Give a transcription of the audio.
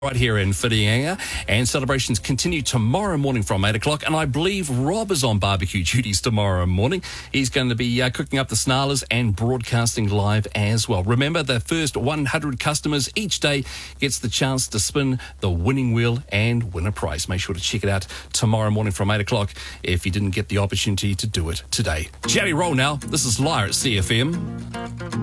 right here in Whitianga, and celebrations continue tomorrow morning from 8 o'clock, and I believe Rob is on barbecue duties tomorrow morning. He's going to be cooking up the snarlers and broadcasting live as well. Remember, the first 100 customers each day gets the chance to spin the winning wheel and win a prize. Make sure to check it out tomorrow morning from 8 o'clock if you didn't get the opportunity to do it today. Jerry Roll now. This is Lyre at CFM.